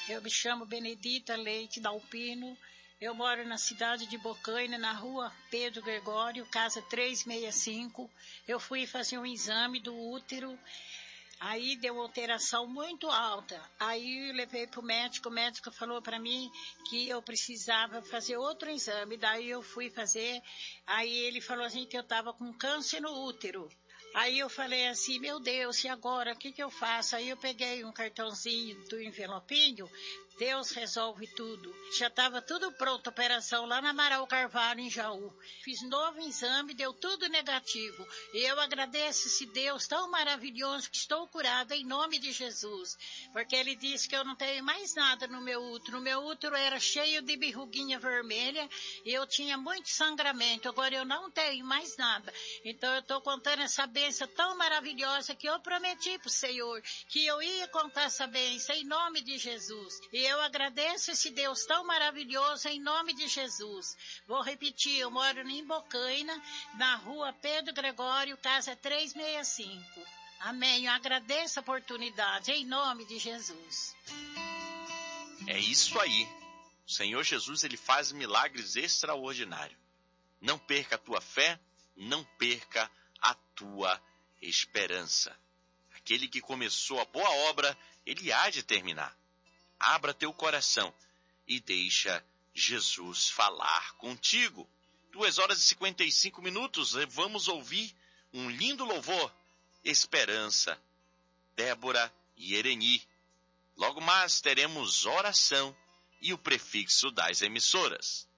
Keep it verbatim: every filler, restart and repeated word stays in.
Eu me chamo Benedita Leite Dalpino. Eu moro na cidade de Bocaina, na rua Pedro Gregório, casa trezentos e sessenta e cinco. Eu fui fazer um exame do útero, aí deu uma alteração muito alta. Aí eu levei para o médico, o médico falou para mim que eu precisava fazer outro exame. Daí eu fui fazer, aí ele falou assim que eu estava com câncer no útero. Aí eu falei assim, meu Deus, e agora, o que, que eu faço? Aí eu peguei um cartãozinho do envelopinho, Deus resolve tudo. Já estava tudo pronto, a operação lá na Amaral Carvalho, em Jaú. Fiz novo exame, deu tudo negativo. E eu agradeço esse Deus tão maravilhoso que estou curada em nome de Jesus. Porque ele disse que eu não tenho mais nada no meu útero. O meu útero era cheio de berruguinha vermelha e eu tinha muito sangramento. Agora eu não tenho mais nada. Então eu estou contando essa bênção tão maravilhosa que eu prometi para o Senhor que eu ia contar essa bênção em nome de Jesus. E eu agradeço esse Deus tão maravilhoso em nome de Jesus. Vou repetir, eu moro em Bocaina, na rua Pedro Gregório, casa trezentos e sessenta e cinco. Amém. Eu agradeço a oportunidade em nome de Jesus. É isso aí. O Senhor Jesus, ele faz milagres extraordinários. Não perca a tua fé, não perca a tua esperança. Aquele que começou a boa obra, ele há de terminar. Abra teu coração e deixa Jesus falar contigo. Duas horas e cinquenta e cinco minutos, vamos ouvir um lindo louvor, Esperança, Débora e Ereni. Logo mais teremos oração e o prefixo das emissoras.